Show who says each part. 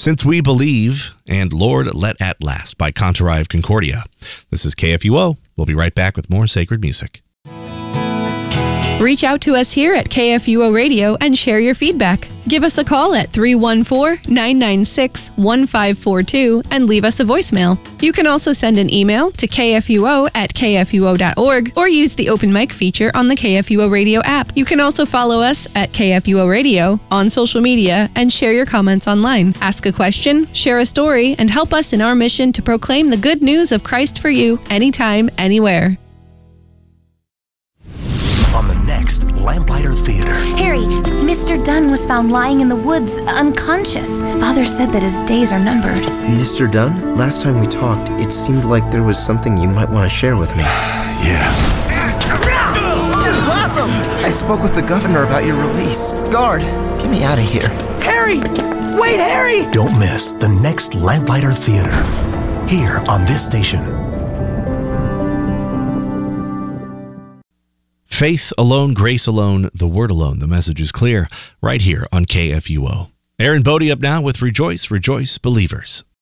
Speaker 1: Since We Believe, and Lord, Let at Last by Contarive Concordia. This is KFUO. We'll be right back with more sacred music.
Speaker 2: Reach out to us here at KFUO Radio and share your feedback. Give us a call at 314-996-1542 and leave us a voicemail. You can also send an email to kfuo@kfuo.org or use the open mic feature on the KFUO Radio app. You can also follow us at KFUO Radio on social media and share your comments online. Ask a question, share a story, and help us in our mission to proclaim the good news of Christ for you anytime, anywhere.
Speaker 3: On the next Lamplighter Theater.
Speaker 4: Harry, Mr. Dunn was found lying in the woods, unconscious. Father said that his days are numbered.
Speaker 5: Mr. Dunn? Last time we talked, it seemed like there was something you might want to share with me.
Speaker 3: Yeah.
Speaker 5: I spoke with the governor about your release. Guard, get me out of here.
Speaker 6: Harry! Wait, Harry!
Speaker 3: Don't miss the next Lamplighter Theater. Here on this station.
Speaker 1: Faith alone, grace alone, the word alone. The message is clear right here on KFUO. Aaron Bodie up now with Rejoice, Rejoice, Believers.